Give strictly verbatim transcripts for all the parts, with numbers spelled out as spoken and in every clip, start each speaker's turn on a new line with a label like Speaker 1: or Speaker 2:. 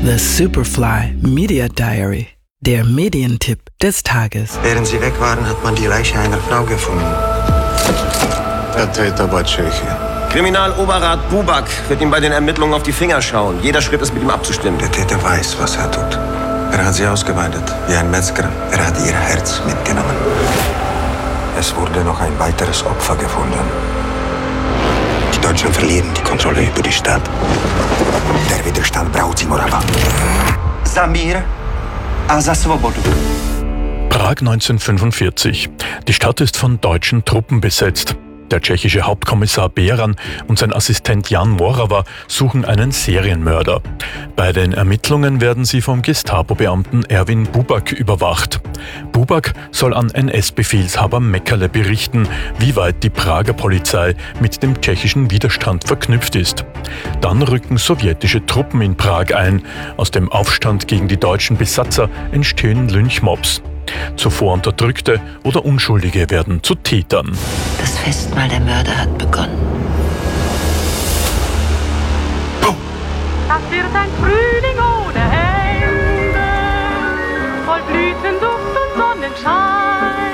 Speaker 1: The Superfly Media Diary, der Medientipp des Tages.
Speaker 2: Während sie weg waren, hat man die Leiche einer Frau gefunden.
Speaker 3: Der Täter war Tscheche.
Speaker 4: Kriminaloberrat Bubak wird ihm bei den Ermittlungen auf die Finger schauen. Jeder Schritt ist mit ihm abzustimmen.
Speaker 2: Der Täter weiß, was er tut. Er hat sie ausgeweidet, wie ein Metzger. Er hat ihr Herz mitgenommen. Es wurde noch ein weiteres Opfer gefunden. Die Deutschen verlieren die Kontrolle über die Stadt. Der Widerstand braucht sie, Morava. Za mír a za svobodu.
Speaker 5: Prag neunzehnhundertfünfundvierzig. Die Stadt ist von deutschen Truppen besetzt. Der tschechische Hauptkommissar Beran und sein Assistent Jan Morawa suchen einen Serienmörder. Bei den Ermittlungen werden sie vom Gestapo-Beamten Erwin Bubak überwacht. Bubak soll an N S-Befehlshaber Meckerle berichten, wie weit die Prager Polizei mit dem tschechischen Widerstand verknüpft ist. Dann rücken sowjetische Truppen in Prag ein. Aus dem Aufstand gegen die deutschen Besatzer entstehen Lynchmobs. Zuvor Unterdrückte oder Unschuldige werden zu Tätern.
Speaker 6: Das Festmahl der Mörder hat begonnen.
Speaker 7: Das wird ein Frühling ohne Ende, voll Blütenduft und Sonnenschein.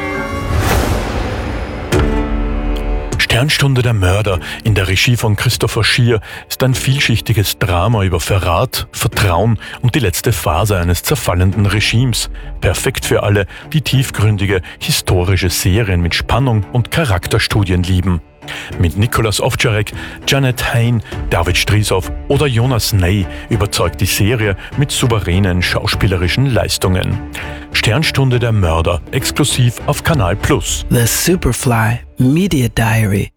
Speaker 5: Sternstunde der Mörder in der Regie von Christopher Schier ist ein vielschichtiges Drama über Verrat, Vertrauen und die letzte Phase eines zerfallenden Regimes. Perfekt für alle, die tiefgründige, historische Serien mit Spannung und Charakterstudien lieben. Mit Nicolas Ovtcharek, Janet Hein, David Strisow oder Jonas Ney überzeugt die Serie mit souveränen schauspielerischen Leistungen. Sternstunde der Mörder, exklusiv auf Kanal Plus.
Speaker 1: The Superfly Media Diary.